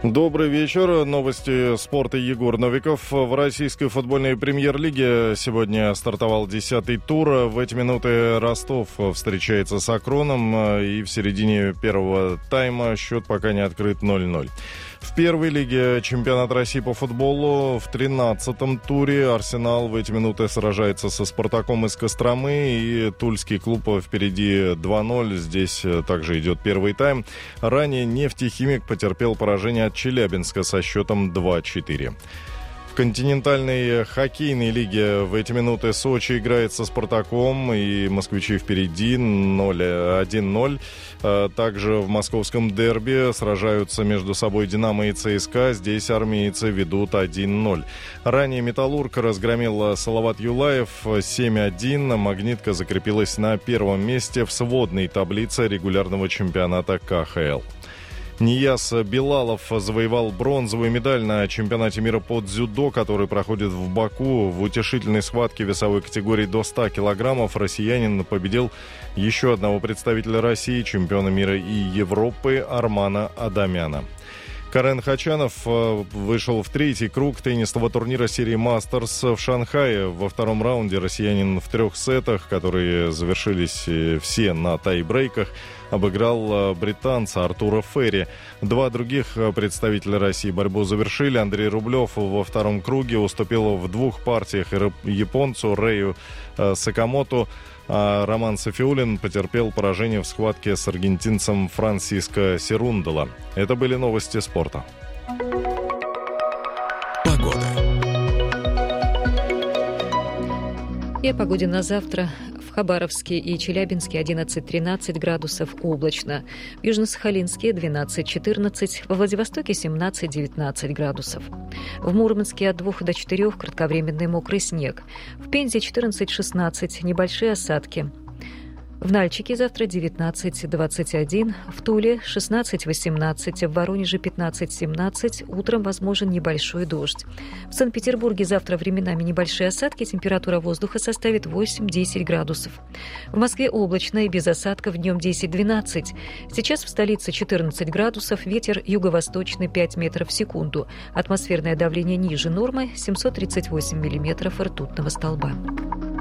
Добрый вечер. Новости спорта. Егор Новиков. В российской футбольной премьер-лиге сегодня стартовал 10-й тур. В эти минуты Ростов встречается с Акроном. И в середине первого тайма счет пока не открыт 0-0. В первой лиге чемпионат России по футболу в 13-м туре Арсенал в эти минуты сражается со Спартаком из Костромы. И тульский клуб впереди 2-0. Здесь также идет первый тайм. Ранее «Нефтехимик» потерпел поражение от Челябинска со счетом 2-4. В континентальной хоккейной лиге в эти минуты Сочи играет со Спартаком, и москвичи впереди 1-0. Также в московском дерби сражаются между собой «Динамо» и «ЦСКА». Здесь армейцы ведут 1-0. Ранее «Металлург» разгромил «Салават Юлаев» 7-1. «Магнитка» закрепилась на первом месте в сводной таблице регулярного чемпионата КХЛ. Нияз Белалов завоевал бронзовую медаль на чемпионате мира по дзюдо, который проходит в Баку. В утешительной схватке весовой категории до 100 килограммов россиянин победил еще одного представителя России, чемпиона мира и Европы Армана Адамяна. Карен Хачанов вышел в третий круг теннисного турнира серии «Мастерс» в Шанхае. Во втором раунде россиянин в 3 сетах, которые завершились все на тайбрейках, обыграл британца Артура Ферри. Два других представителя России борьбу завершили. Андрей Рублев во втором круге уступил в 2 партиях японцу Рэю Сакамото. А Роман Софиулин потерпел поражение в схватке с аргентинцем Франсиско Серундело. Это были новости спорта. Погода. И о погоде на завтра. В Хабаровске и Челябинске 11-13 градусов, облачно. В Южно-Сахалинске 12-14, во Владивостоке 17-19 градусов. В Мурманске от 2 до 4 кратковременный мокрый снег. В Пензе 14-16, небольшие осадки. В Нальчике завтра 19-21, в Туле 16-18, в Воронеже 15-17, утром возможен небольшой дождь. В Санкт-Петербурге завтра временами небольшие осадки, температура воздуха составит 8-10 градусов. В Москве облачно и без осадков, днем 10-12. Сейчас в столице 14 градусов, ветер юго-восточный 5 метров в секунду. Атмосферное давление ниже нормы 738 миллиметров ртутного столба.